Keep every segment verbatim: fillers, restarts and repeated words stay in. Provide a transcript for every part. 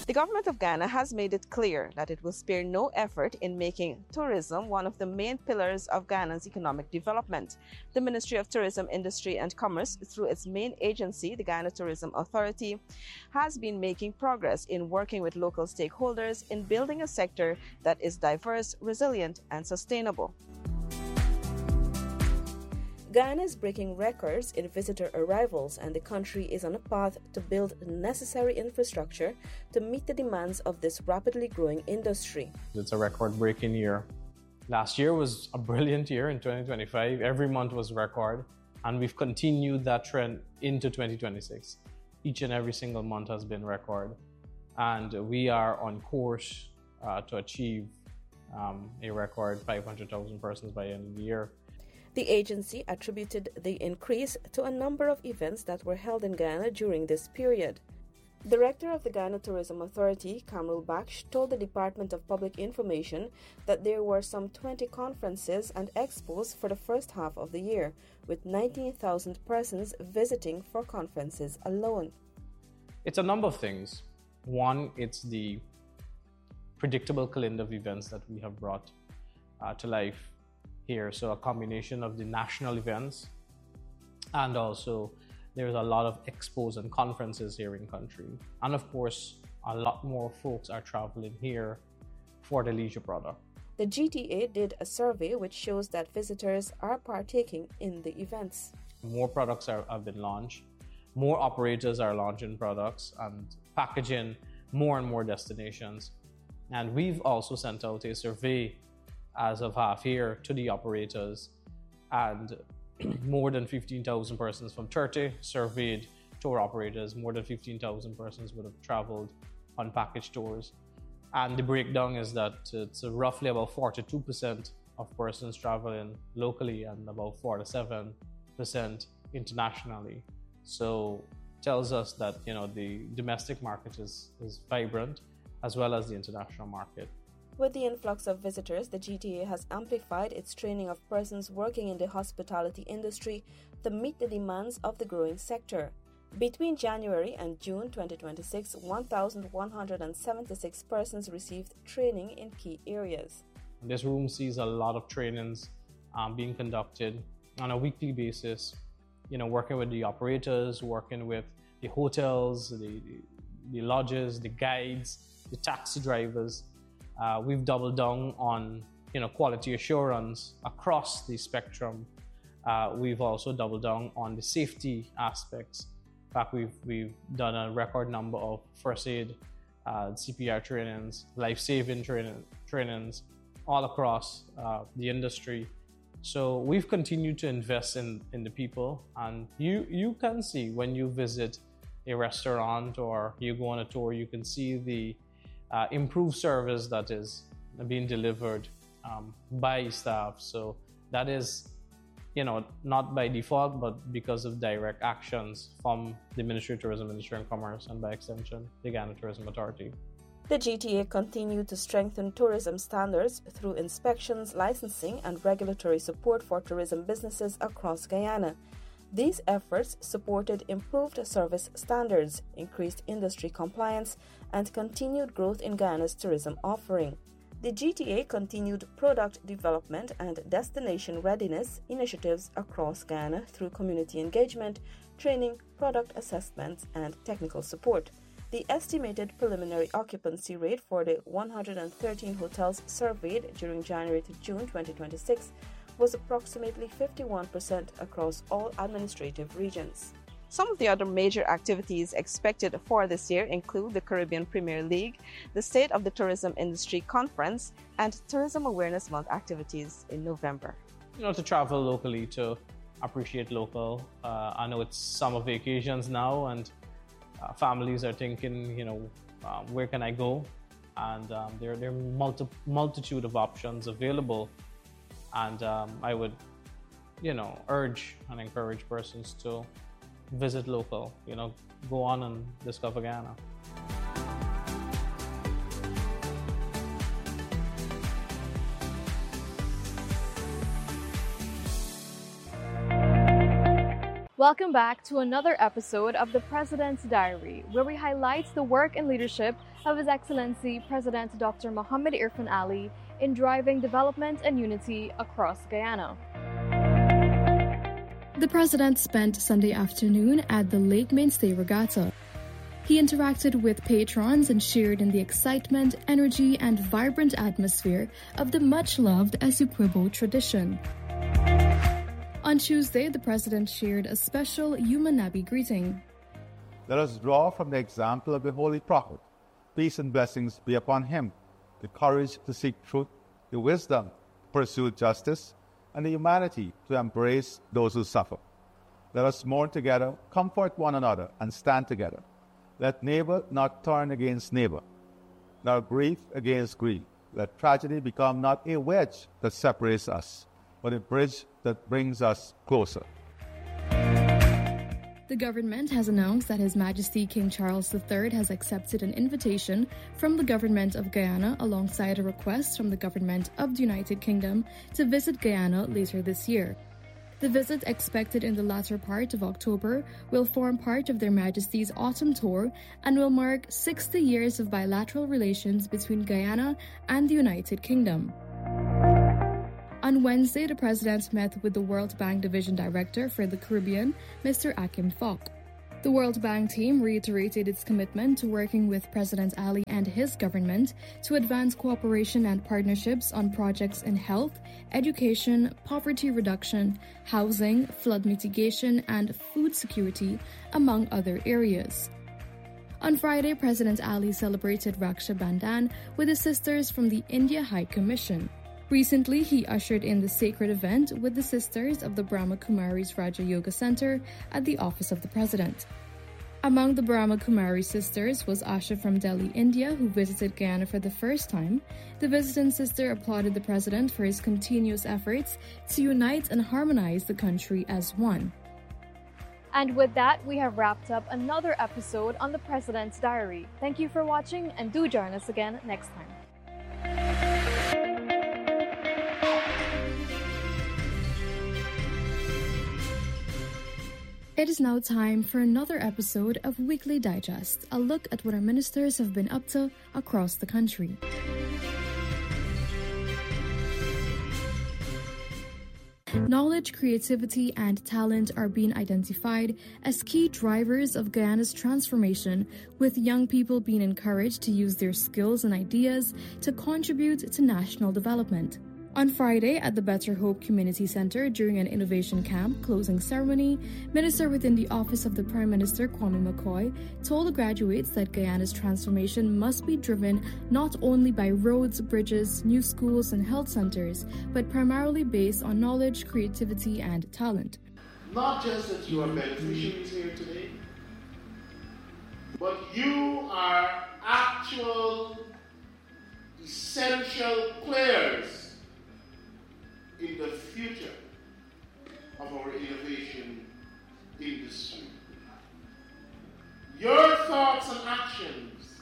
The government of Ghana has made it clear that it will spare no effort in making tourism one of the main pillars of Ghana's economic development. The Ministry of Tourism, Industry and Commerce, through its main agency, the Ghana Tourism Authority, has been making progress in working with local stakeholders in building a sector that is diverse, resilient, and sustainable. Ghana is breaking records in visitor arrivals, and the country is on a path to build the necessary infrastructure to meet the demands of this rapidly growing industry. It's a record-breaking year. Last year was a brilliant year in twenty twenty-five. Every month was record, and we've continued that trend into twenty twenty-six. Each and every single month has been record, and we are on course uh, to achieve um, a record five hundred thousand persons by the end of the year. The agency attributed the increase to a number of events that were held in Ghana during this period. Director of the Ghana Tourism Authority, Kamrul Baksh, told the Department of Public Information that there were some twenty conferences and expos for the first half of the year, with nineteen thousand persons visiting for conferences alone. It's a number of things. One, it's the predictable calendar of events that we have brought uh, to life here. So a combination of the national events, and also there's a lot of expos and conferences here in country. And of course, a lot more folks are traveling here for the leisure product. The G T A did a survey which shows that visitors are partaking in the events. More products are, have been launched. More operators are launching products and packaging more and more destinations. And we've also sent out a survey as of half year to the operators, and more than fifteen thousand persons from thirty surveyed tour operators. More than fifteen thousand persons would have traveled on package tours. And the breakdown is that it's roughly about forty-two percent of persons traveling locally and about forty-seven percent internationally. So tells us that, you know, the domestic market is, is vibrant, as well as the international market. With the influx of visitors, the G T A has amplified its training of persons working in the hospitality industry to meet the demands of the growing sector. Between January and June twenty twenty-six, one thousand one hundred seventy-six persons received training in key areas. This room sees a lot of trainings um, being conducted on a weekly basis, you know, working with the operators, working with the hotels, the, the, the lodges, the guides, the taxi drivers. Uh, we've doubled down on, you know, quality assurance across the spectrum. Uh, we've also doubled down on the safety aspects. In fact, we've, we've done a record number of first aid, uh, C P R trainings, life-saving training, trainings all across uh, the industry. So we've continued to invest in, in the people, and you, you can see when you visit a restaurant or you go on a tour, you can see the Uh, improved service that is being delivered um, by staff. So that is, you know, not by default, but because of direct actions from the Ministry of Tourism, Industry and Commerce, and by extension, the Ghana Tourism Authority. The G T A continued to strengthen tourism standards through inspections, licensing, and regulatory support for tourism businesses across Guyana. These efforts supported improved service standards, increased industry compliance, and continued growth in Guyana's tourism offering. The G T A continued product development and destination readiness initiatives across Guyana through community engagement, training, product assessments, and technical support. The estimated preliminary occupancy rate for the one hundred thirteen hotels surveyed during January to June twenty twenty-six was approximately fifty-one percent across all administrative regions. Some of the other major activities expected for this year include the Caribbean Premier League, the State of the Tourism Industry Conference, and Tourism Awareness Month activities in November. You know, to travel locally, to appreciate local. Uh, I know it's summer vacations now, and uh, families are thinking, you know, uh, where can I go? And um, there, there are multi multitude of options available. And um, I would, you know, urge and encourage persons to visit local, you know, go on and discover Guyana. Welcome back to another episode of the President's Diary, where we highlight the work and leadership of His Excellency President Doctor Mohamed Irfaan Ali in driving development and unity across Guyana. The President spent Sunday afternoon at the Lake Mainstay Regatta. He interacted with patrons and shared in the excitement, energy, and vibrant atmosphere of the much-loved Essequibo tradition. On Tuesday, the President shared a special Yuma Nabi greeting. Let us draw from the example of the Holy Prophet. Peace and blessings be upon him, the courage to seek truth, the wisdom to pursue justice, and the humanity to embrace those who suffer. Let us mourn together, comfort one another, and stand together. Let neighbor not turn against neighbor, nor grief against grief. Let tragedy become not a wedge that separates us, but a bridge that brings us closer. The government has announced that His Majesty King Charles the Third has accepted an invitation from the government of Guyana alongside a request from the government of the United Kingdom to visit Guyana later this year. The visit, expected in the latter part of October, will form part of Their Majesty's autumn tour and will mark sixty years of bilateral relations between Guyana and the United Kingdom. On Wednesday, the President met with the World Bank Division Director for the Caribbean, Mister Akim Fok. The World Bank team reiterated its commitment to working with President Ali and his government to advance cooperation and partnerships on projects in health, education, poverty reduction, housing, flood mitigation, and food security, among other areas. On Friday, President Ali celebrated Raksha Bandhan with his sisters from the India High Commission. Recently, he ushered in the sacred event with the sisters of the Brahma Kumaris Raja Yoga Center at the office of the President. Among the Brahma Kumari sisters was Asha from Delhi, India, who visited Guyana for the first time. The visiting sister applauded the President for his continuous efforts to unite and harmonize the country as one. And with that, we have wrapped up another episode on the President's Diary. Thank you for watching, and do join us again next time. It is now time for another episode of Weekly Digest, a look at what our ministers have been up to across the country. Knowledge, creativity, and talent are being identified as key drivers of Guyana's transformation, with young people being encouraged to use their skills and ideas to contribute to national development. On Friday, at the Better Hope Community Center during an innovation camp closing ceremony, Minister within the Office of the Prime Minister Kwame McCoy told the graduates that Guyana's transformation must be driven not only by roads, bridges, new schools, and health centers, but primarily based on knowledge, creativity, and talent. Not just that you are beneficiaries here today, but you are actual essential players in the future of our innovation industry. Your thoughts and actions,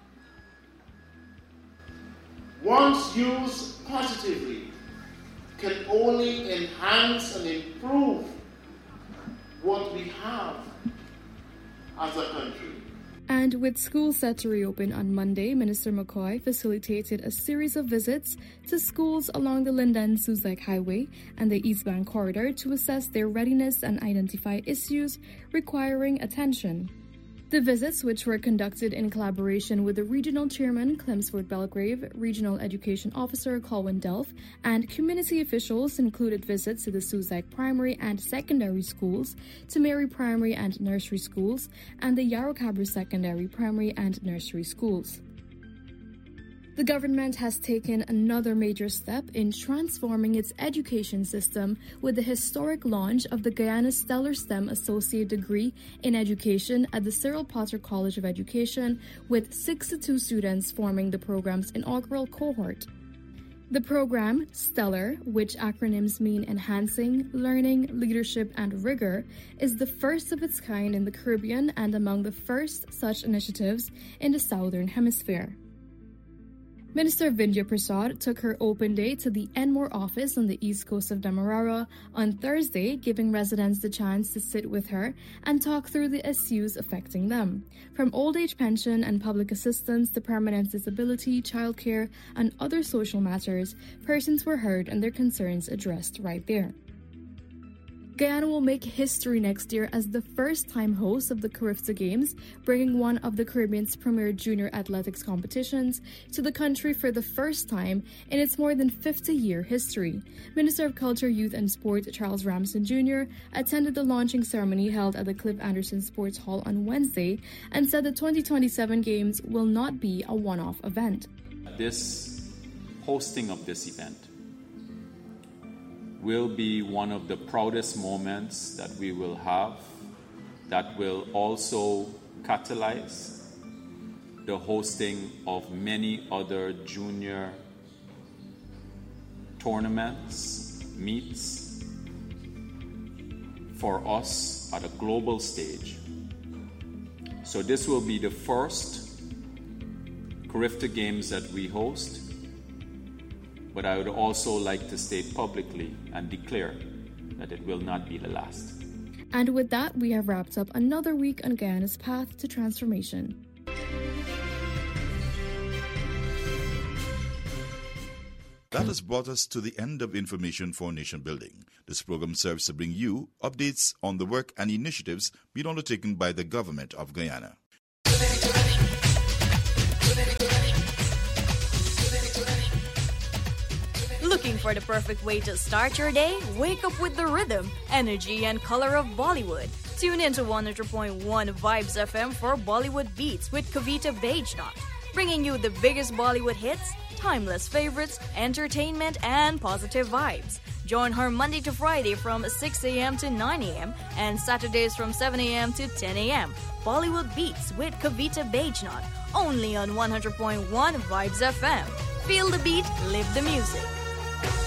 once used positively, can only enhance and improve what we have as a country. And with schools set to reopen on Monday, Minister McCoy facilitated a series of visits to schools along the Linden-Suzac Highway and the East Bank Corridor to assess their readiness and identify issues requiring attention. The visits, which were conducted in collaboration with the Regional Chairman Clemsford Belgrave, Regional Education Officer Colwyn Delph, and community officials, included visits to the Suzac Primary and Secondary Schools, to Mary Primary and Nursery Schools, and the Yarrowcabra Secondary Primary and Nursery Schools. The government has taken another major step in transforming its education system with the historic launch of the Guyana Stellar STEM Associate Degree in Education at the Cyril Potter College of Education, with sixty-two students forming the program's inaugural cohort. The program, Stellar, which acronyms mean Enhancing, Learning, Leadership, and Rigor, is the first of its kind in the Caribbean and among the first such initiatives in the Southern Hemisphere. Minister Vindhya Prasad took her open day to the Enmore office on the east coast of Demerara on Thursday, giving residents the chance to sit with her and talk through the issues affecting them. From old age pension and public assistance to permanent disability, childcare, and other social matters, persons were heard and their concerns addressed right there. Guyana will make history next year as the first-time host of the Carifta Games, bringing one of the Caribbean's premier junior athletics competitions to the country for the first time in its more than fifty-year history. Minister of Culture, Youth and Sport Charles Ramsden Junior attended the launching ceremony held at the Cliff Anderson Sports Hall on Wednesday and said the twenty twenty-seven Games will not be a one-off event. This hosting of this event will be one of the proudest moments that we will have, that will also catalyze the hosting of many other junior tournaments, meets for us at a global stage. So this will be the first Carifta Games that we host. But I would also like to state publicly and declare that it will not be the last. And with that, we have wrapped up another week on Guyana's path to transformation. That has brought us to the end of Information for Nation Building. This program serves to bring you updates on the work and initiatives being undertaken by the government of Guyana. Looking for the perfect way to start your day? Wake up with the rhythm, energy, and color of Bollywood. Tune in to one hundred point one Vibes F M for Bollywood Beats with Kavita Bajnath, bringing you the biggest Bollywood hits, timeless favorites, entertainment, and positive vibes. Join her Monday to Friday from six a.m. to nine a.m. and Saturdays from seven a.m. to ten a.m. Bollywood Beats with Kavita Bajnath, only on one hundred point one Vibes F M. Feel the beat, live the music.